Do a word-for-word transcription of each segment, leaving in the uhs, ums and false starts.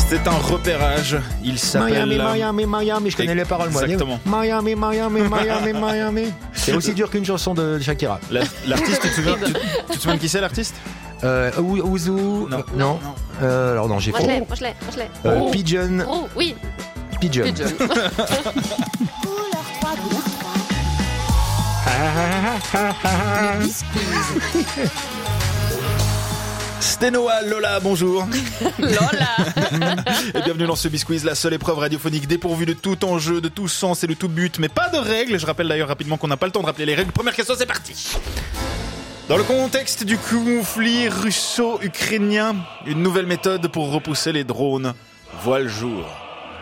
C'est un repérage. Il s'appelle Miami, Miami, Miami. Je connais les paroles, moi. Exactement. Miami, Miami, Miami, Miami. C'est aussi dur qu'une chanson de Shakira. La- L'artiste, tu te souviens, tu, tu te souviens de qui c'est l'artiste? Euh, Ou- Ouzou. Non. Non. non. Euh, alors non, j'ai Moi je l'ai, faux. moi je l'ai, moi je l'ai. Euh, Oh. Pigeon. Oh, oui. Pigeon. Pigeon. Stenoa, Lola, bonjour. Lola. Et bienvenue dans ce Bisquiz, la seule épreuve radiophonique dépourvue de tout enjeu, de tout sens et de tout but, mais pas de règles. Je rappelle d'ailleurs rapidement qu'on n'a pas le temps de rappeler les règles. Première question, c'est parti. Dans le contexte du conflit russo-ukrainien, une nouvelle méthode pour repousser les drones voit le jour. Laquelle ?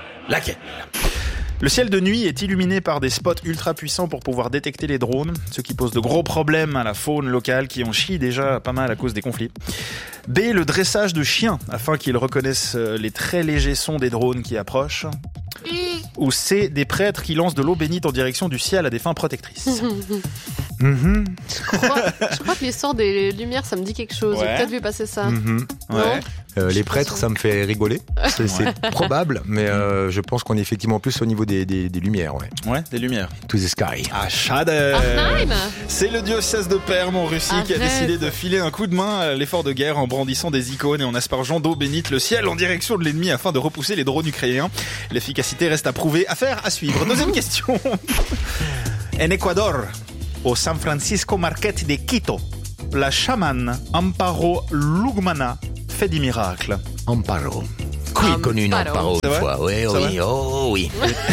Le ciel de nuit est illuminé par des spots ultra puissants pour pouvoir détecter les drones, ce qui pose de gros problèmes à la faune locale qui en chie déjà pas mal à cause des conflits. B. Le dressage de chiens afin qu'ils reconnaissent les très légers sons des drones qui approchent. Ou C. Des prêtres qui lancent de l'eau bénite en direction du ciel à des fins protectrices. Mhm. Je crois, je crois que l'histoire des lumières, ça me dit quelque chose. Ouais. J'ai peut-être vu passer ça. Mhm. Ouais. Euh, Je les suis pas prêtres, sûre. ça me fait rigoler. C'est c'est probable, mais euh, je pense qu'on est effectivement plus au niveau des, des, des lumières. Ouais. Ouais, des lumières. To the sky. Ah, Shader. Arnheim. C'est le diocèse de Perm en Russie qui a Arrête. décidé de filer un coup de main à l'effort de guerre en brandissant des icônes et en aspergeant d'eau bénite le ciel en direction de l'ennemi afin de repousser les drones ukrainiens. L'efficacité reste à prouver. Affaire à suivre. Deuxième question. En Équateur, au San Francisco Market de Quito, la chamane Amparo Lugmana fait des miracles. Amparo. Oui, Amparo. connu une Amparo C'est une vrai fois. Oui, C'est oui, vrai oh oui.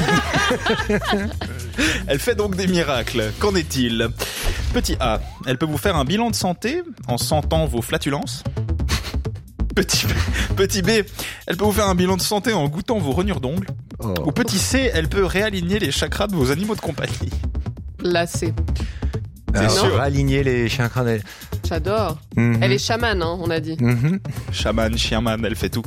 Elle fait donc des miracles. Qu'en est-il ? Petit A, elle peut vous faire un bilan de santé en sentant vos flatulences. Petit B, petit B, elle peut vous faire un bilan de santé en goûtant vos rognures d'ongles. Oh. Ou petit C, elle peut réaligner les chakras de vos animaux de compagnie. Là, c'est. Alors, sûr. aligner les chiens crânels. J'adore. Mhm. Elle est chamane, hein, on a dit. Mhm. Chaman, chienman, elle fait tout.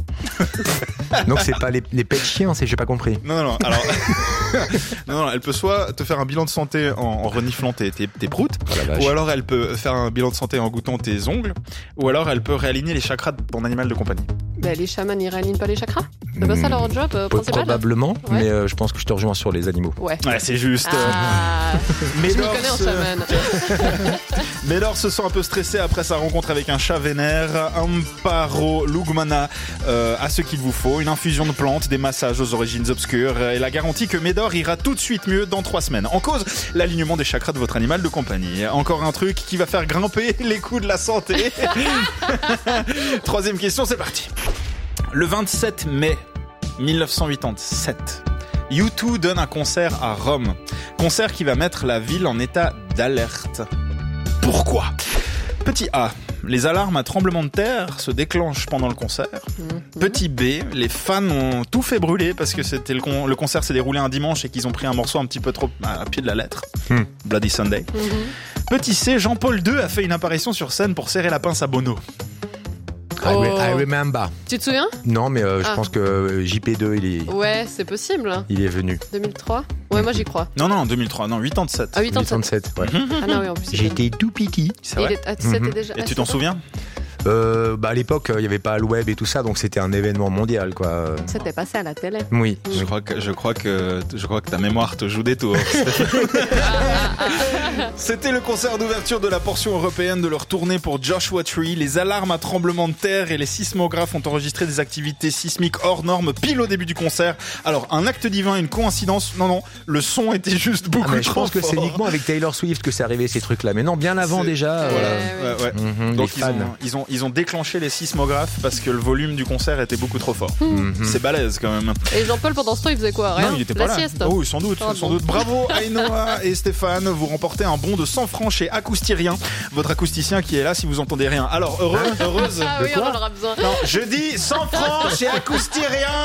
Donc c'est pas les, les pets de chiens, c'est j'ai pas compris. Non, non, non. Alors, non, non, elle peut soit te faire un bilan de santé en, en reniflant tes, tes, tes proutes, Oh la vache. ou alors elle peut faire un bilan de santé en goûtant tes ongles, ou alors elle peut réaligner les chakras de ton animal de compagnie. Bah, les chamans, ils réalignent pas les chakras. C'est pas ça leur job euh, Peu- principal. Probablement, Ouais. mais euh, je pense que je te rejoins sur les animaux. Ouais. Ouais, c'est juste. Ah, je m'y Médor connais en se- chaman. Médor se sent un peu stressé après sa rencontre avec un chat vénère. Amparo Lugmana euh, a ce qu'il vous faut, une infusion de plantes, des massages aux origines obscures et la garantie que Médor ira tout de suite mieux dans trois semaines. En cause, l'alignement des chakras de votre animal de compagnie. Encore un truc qui va faire grimper les coûts de la santé. Troisième question, c'est parti. Le vingt-sept mai mille neuf cent quatre-vingt-sept, U deux donne un concert à Rome. Concert qui va mettre la ville en état d'alerte. Pourquoi ? Petit A, les alarmes à tremblement de terre se déclenchent pendant le concert. Petit B, les fans ont tout fait brûler parce que c'était le, con- le concert s'est déroulé un dimanche et qu'ils ont pris un morceau un petit peu trop à pied de la lettre. Hmm. Bloody Sunday. Petit C, Jean-Paul deux a fait une apparition sur scène pour serrer la pince à Bono. I, re- Oh. I remember. Tu te souviens? Non, mais euh, je Ah. pense que euh, J P deux, il est, Ouais, c'est possible. il est venu. deux mille trois. Ouais, moi j'y crois. Non, non, deux mille trois, non, quatre-vingt-sept. Ah, quatre-vingt-sept. quatre-vingt-sept, ouais. Ah non, oui, en plus. c'est J'étais tout petit. C'est Il vrai. est... Ah, c'était Mhm. déjà. Et ah, tu t'en c'est souviens ? Euh, bah, à l'époque, il n'y avait pas le web et tout ça, donc c'était un événement mondial, quoi. ça C'était passé à la télé. Oui. Je crois que je crois que je crois que ta mémoire te joue des tours. C'était le concert d'ouverture de la portion européenne de leur tournée pour Joshua Tree. Les alarmes à tremblement de terre et les sismographes ont enregistré des activités sismiques hors normes pile au début du concert. Alors un acte divin, une coïncidence ? Non non, le son était juste Ah, beaucoup mais je trop pense que fort. c'est uniquement avec Taylor Swift que c'est arrivé ces trucs-là. Mais non, bien avant C'est- déjà. Ouais, euh, Ouais, ouais. mhm, Donc les ils ont, fans. ils ont ils ont déclenché les sismographes parce que le volume du concert était beaucoup trop fort. Mhm. C'est balèze quand même. Et Jean-Paul, pendant ce temps, il faisait quoi? Rien. Non, il était La pas là. sieste. Oh, oui, sans doute, Ah, sans bon. doute. Bravo Ainoa et Stéphane, vous remportez un bon de cent francs chez Acoustyrien, votre acousticien qui est là si vous entendez rien. Alors, heureuse, heureuse. Ah oui, de on quoi en aura besoin. Non, je dis cent francs chez Acoustyrien.